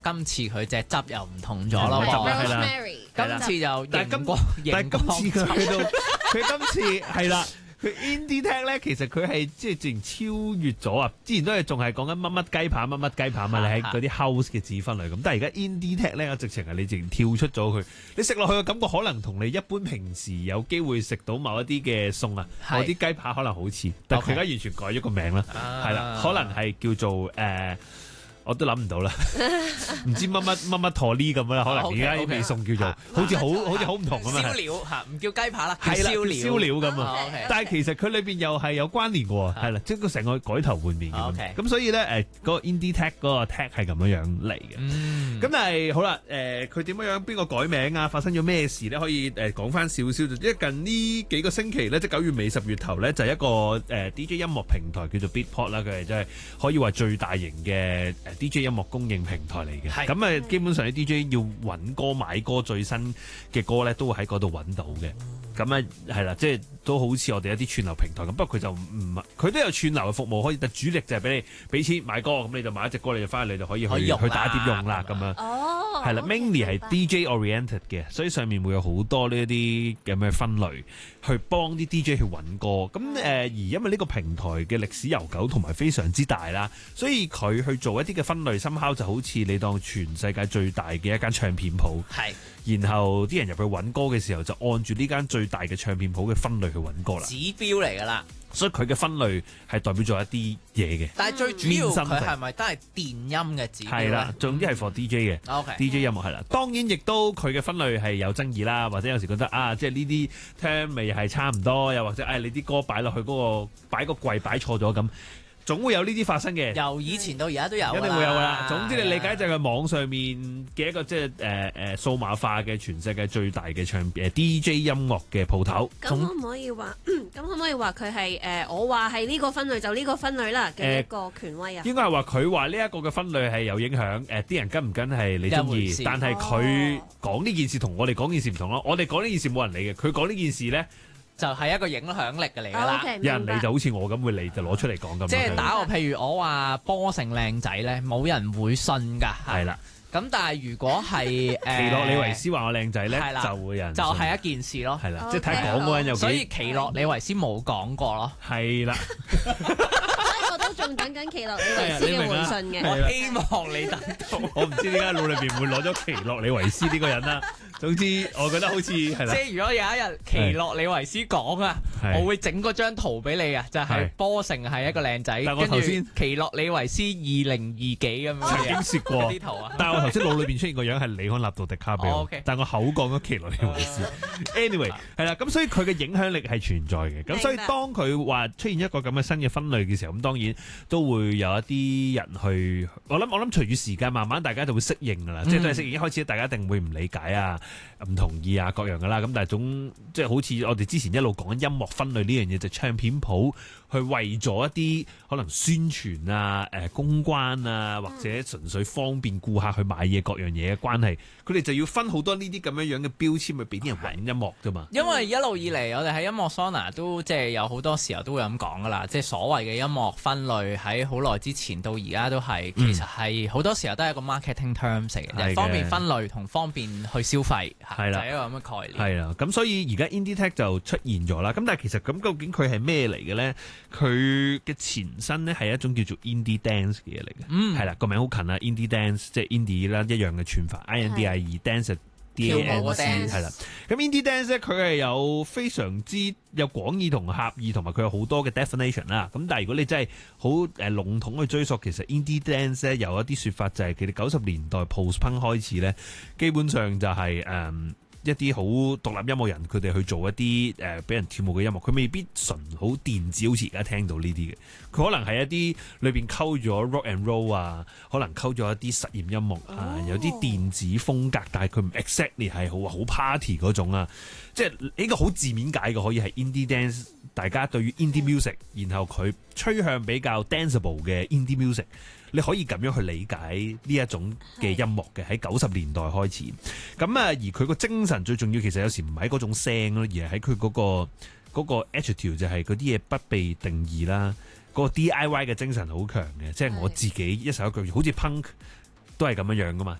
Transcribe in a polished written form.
今次佢隻汁又唔同咗咯喎， 係啦 Rosemary 今次就但係今次佢去到佢今次係啦。佢 Indie Tech 咧，其實佢係即係直情超越咗啊！之前都係仲係講緊乜乜雞扒乜乜雞扒嘛，你喺嗰啲 house 嘅子分類咁，但係而家 Indie Tech 咧，直情係你直情跳出咗佢，你食落去嘅感覺可能同你一般平時有機會食到某一啲嘅餸啊，某啲雞扒可能好似，但係佢而家完全改咗個名啦，係啦，可能係叫做我都諗唔到啦，唔知乜乜陀呢咁啦，可能而家啲味餸叫做好似好唔同咁啊！ 燒料嚇，唔叫雞扒啦，叫係啦， 燒料咁啊！但係其實佢裏邊又係有關聯嘅喎，係啦，即係佢成個改頭換面嘅咁，所以咧嗰個 Indie Tech 嗰個 Tech 係咁樣嚟嘅。咁但係好啦，佢點樣邊個改名啊？發生咗咩事咧？可以講翻少少，因為近呢幾個星期咧，即係9月尾10月頭咧，就係一個DJ 音樂平台叫做 Beatport 啦，佢係真係可以話最大型嘅DJ 音樂供應平台嚟嘅，咁基本上啲 DJ 要揾歌買歌最新嘅歌咧，都會喺嗰度揾到嘅。咁啊係啦，即係都好似我哋一啲串流平台咁，不過佢就唔係，佢都有串流嘅服務可以，但主力就係俾你俾錢買歌，咁你就買一隻歌，你就翻去你就可以去打碟用啦咁樣。 哦， 係啦 ，mainly 係 DJ oriented 嘅，所以上面會有好多呢一啲咁嘅分類，去幫啲 DJ 去揾歌。咁而因為呢個平台嘅歷史悠久同埋非常之大啦，所以佢去做一啲嘅分類，深烤就好似你當全世界最大嘅一間唱片鋪。 係。 然後啲人入去揾歌嘅時候，就按住呢間最大嘅唱片鋪嘅分類去揾歌啦。 指標嚟㗎啦， 所以佢嘅分類係代表咗一啲嘢嘅。 但係最主要佢係咪都係電音嘅指標？ 係啦，總之係 for DJ 嘅。DJ 音樂係啦。當然亦都佢嘅分類係有爭議啦，或者有時覺得即係呢啲聽味係差唔多，又或者你啲歌擺落去嗰個擺個櫃擺錯咗咁。總會有呢啲發生嘅， 由以前到而家都有， 一定會有噶啦。總之你理解就係網上面嘅一個即係數碼化嘅全世界最大嘅DJ 音樂嘅鋪頭。 咁可唔可以話？咁可唔可以話佢係我話係呢個分類就呢個分類啦嘅一個權威啊？ 應該係話佢話呢一個嘅分類係有影響。啲人跟唔跟係你中意，但係佢講呢件事同我哋講件事唔同咯。我哋講呢件事冇人理嘅，佢講呢件事咧。 就係一個影響力嘅嚟㗎啦， 有人嚟就好似我咁會嚟就攞出嚟講咁。 即係打個譬如我話波成靚仔咧，冇人會信㗎。 係啦， 咁但係如果係奇洛李維斯話我靚仔咧，就會有人就係一件事咯。 係啦，即係睇講嗰人有幾。 所以奇洛李維斯冇講過咯。 係啦。 我都仲等緊奇洛李維斯嘅回信嘅。 我希望你等到。 我唔知點解腦裏邊會攞咗奇洛李維斯呢個人啦。總之，我覺得好似係啦。 即係如果有一日奇洛李維斯講啊，我會整嗰張圖俾你啊，就係波成係一個靚仔， 但我頭先奇洛李維斯2020幾咁樣。 曾經説過啲圖啊， 但係我頭先腦裏邊出現個樣係李安納度迪卡比奧，但係我口講咗奇洛李維斯。Anyway， 係啦，咁所以佢嘅影響力係存在嘅。咁所以當佢話出現一個咁嘅新嘅分類嘅時候，咁當然都會有一啲人去。我諗隨住時間慢慢大家就會適應㗎啦，即係都係適應。一開始大家一定會唔理解啊。唔同意啊，各樣噶啦，咁但係即係好似我哋之前一路講音樂分類呢樣嘢，就唱片鋪去為咗一啲可能宣傳啊、公關啊，或者純粹方便顧客去買嘢各樣嘢嘅關係，佢哋就要分好多呢啲咁樣嘅標籤去俾啲人揾音樂啫嘛。 因為一路以嚟，我哋喺音樂 Sona 都即係有好多時候都會咁講噶啦，即係所謂嘅音樂分類喺好耐之前到而家都係，其實係好多時候都係一個 marketing terms 嚟嘅，方便分類同方便去消費。係啦，就係一個咁嘅概念。係啦， 咁所以而家 Indie Tech 就出現咗啦。咁但係其實咁究竟佢係咩嚟嘅咧？佢嘅前身咧係一種叫做 Indie Dance 嘅嘢嚟嘅。係啦，個名好近啦 ，Indie Dance 即係 Indie 啦，一樣嘅串法 ，INDIE Dance DANCE 係啦。咁 Indie Dance 咧，佢係有非常之有廣義同狹義，同埋佢有好多嘅 definition 啦。咁但係如果你真係好籠統去追溯，其實 Indie Dance 咧有一啲説法就係佢哋90年代 post punk 開始咧，基本上就係一啲好獨立音樂人，佢哋去做一啲俾人跳舞嘅音樂，佢未必純好電子，好似而家聽到呢啲嘅，佢可能係一啲裏邊溝咗 rock and roll 啊，可能溝咗一啲實驗音樂啊，有啲電子風格，但係佢唔 exactly 係好 party 嗰種啊，即係呢個好字面解嘅，可以係 indie dance， 大家對於 indie music， 然後佢趨向比較 danceable 嘅 indie music。你可以咁樣去理解呢一種嘅音樂嘅，喺90年代開始，咁而佢個精神最重要，其實有時唔係嗰種聲咯，而係喺佢嗰個 attitude 就係嗰啲嘢不被定義啦，嗰個 DIY 嘅精神好強嘅，即係我自己一手一腳，好似 punk。 都係咁樣樣噶嘛，